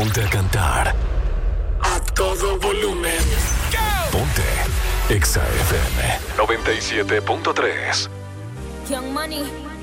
Ponte a cantar. A todo volumen. Ponte Exa FM 97.3. Young Money.